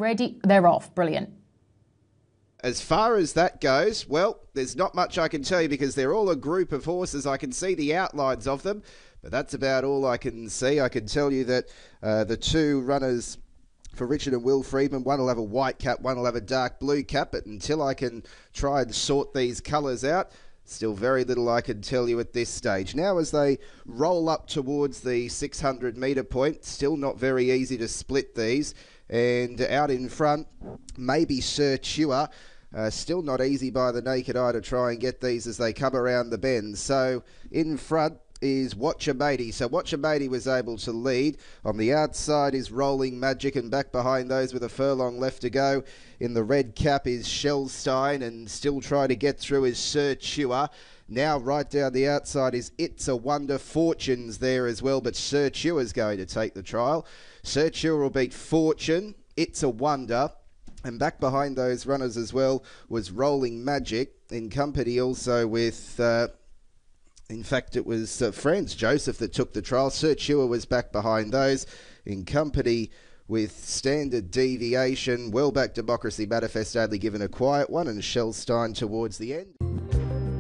ready. They're off. Brilliant. As far as that goes, well, there's not much I can tell you because they're all a group of horses. I can see the outlines of them, but that's about all I can see. I can tell you that the two runners for Richard and Will Freedman, one will have a white cap, one will have a dark blue cap, but until I can try and sort these colours out, still very little I can tell you at this stage. Now as they roll up towards the 600 metre point, still not very easy to split these. And out in front, maybe Sir Chewer. Still not easy by the naked eye to try and get these as they come around the bend. So in front is Watcher Matey. So Watcher Matey was able to lead. On the outside is Rolling Magic, and back behind those with a furlong left to go in the red cap is Shellstein, and still trying to get through is Sir Chewer. Now right down the outside is It's a Wonder. Fortune's there as well, but Sir Chewer's going to take the trial. Sir Chewer will beat Fortune, It's a Wonder. And back behind those runners as well was Rolling Magic, in company also with, in fact, it was Franz Joseph that took the trial. Sir Chewer was back behind those, in company with Standard Deviation. Well back Democracy Manifest only given a quiet one, and Shellstein towards the end.